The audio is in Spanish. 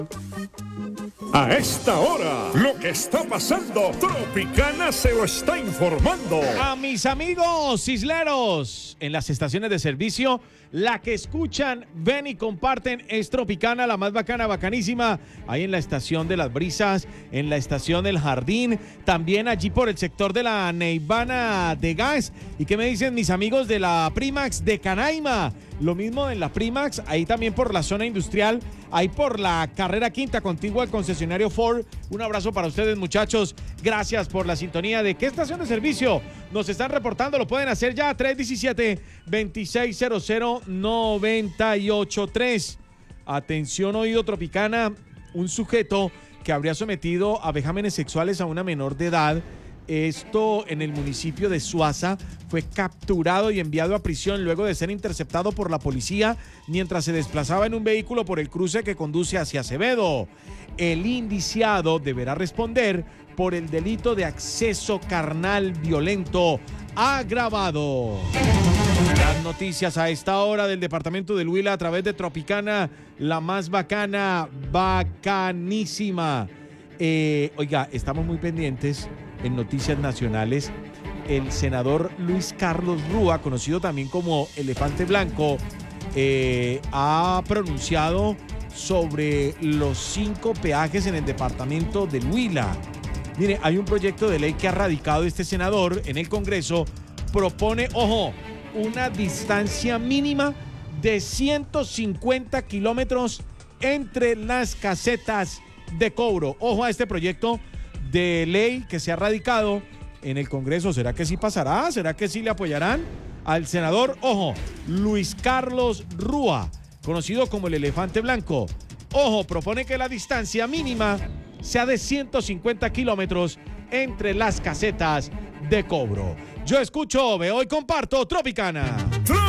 A esta hora, lo que está pasando, Tropicana se lo está informando. A mis amigos isleros en las estaciones de servicio, la que escuchan, ven y comparten es Tropicana, la más bacana, bacanísima, ahí en la estación de Las Brisas, en la estación del Jardín, también allí por el sector de la Neivana de Gas. ¿Y qué me dicen mis amigos de la Primax de Canaima? Lo mismo en la Primax, ahí también por la zona industrial, ahí por la carrera quinta, contigua al concesionario Ford. Un abrazo para ustedes, muchachos. Gracias por la sintonía. ¿De qué estación de servicio nos están reportando? Lo pueden hacer ya, 317-2600-983. Atención, oído Tropicana, un sujeto que habría sometido a vejámenes sexuales a una menor de edad. Esto en el municipio de Suaza, fue capturado y enviado a prisión luego de ser interceptado por la policía mientras se desplazaba en un vehículo por el cruce que conduce hacia Acevedo. El indiciado deberá responder por el delito de acceso carnal violento agravado. Las noticias a esta hora del departamento del Huila a través de Tropicana, la más bacana, bacanísima. Oiga, estamos muy pendientes en noticias nacionales. El senador Luis Carlos Rúa, conocido también como Elefante Blanco, ha pronunciado sobre los 5 peajes en el departamento del Huila. Mire, hay un proyecto de ley que ha radicado este senador en el Congreso, propone, ojo, una distancia mínima de 150 kilómetros entre las casetas de cobro. Ojo a este proyecto de ley que se ha radicado en el Congreso. ¿Será que sí pasará? ¿Será que sí le apoyarán al senador? Ojo, Luis Carlos Rúa, conocido como el Elefante Blanco. Ojo, propone que la distancia mínima sea de 150 kilómetros entre las casetas de cobro. Yo escucho, veo y comparto Tropicana.